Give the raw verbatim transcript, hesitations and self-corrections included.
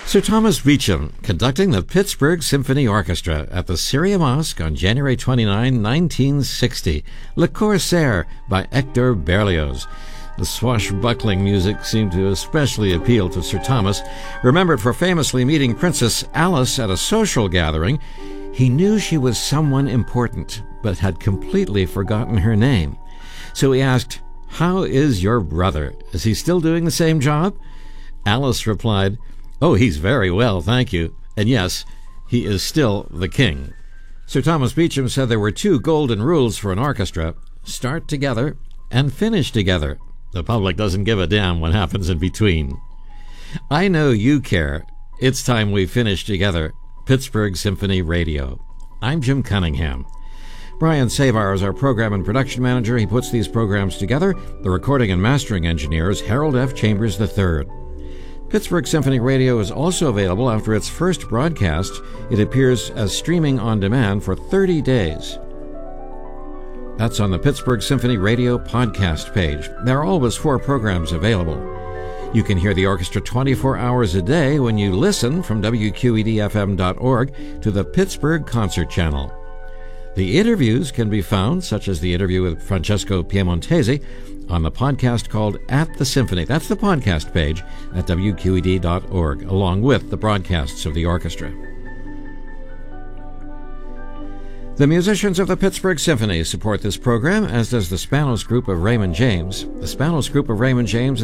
Sir Thomas Beecham conducting the Pittsburgh Symphony Orchestra at the Syria Mosque on January twenty-ninth, nineteen sixty. Le Corsaire by Hector Berlioz. The swashbuckling music seemed to especially appeal to Sir Thomas. Remembered for famously meeting Princess Alice at a social gathering, he knew she was someone important, but had completely forgotten her name. So he asked, "How is your brother? Is he still doing the same job?" Alice replied, "Oh, he's very well, thank you. And yes, he is still the king." Sir Thomas Beecham said there were two golden rules for an orchestra: start together and finish together. The public doesn't give a damn what happens in between. I know you care. It's time we finish together. Pittsburgh Symphony Radio. I'm Jim Cunningham. Brian Savar is our program and production manager. He puts these programs together. The recording and mastering engineer is Harold F. Chambers the third. Pittsburgh Symphony Radio is also available after its first broadcast. It appears as streaming on demand for thirty days. That's on the Pittsburgh Symphony Radio podcast page. There are always four programs available. You can hear the orchestra twenty-four hours a day when you listen from W Q E D F M dot org to the Pittsburgh Concert Channel. The interviews can be found, such as the interview with Francesco Piemontesi, on the podcast called At the Symphony. That's the podcast page at W Q E D dot org, along with the broadcasts of the orchestra. The musicians of the Pittsburgh Symphony support this program, as does the Spanos Group of Raymond James. The Spanos Group of Raymond James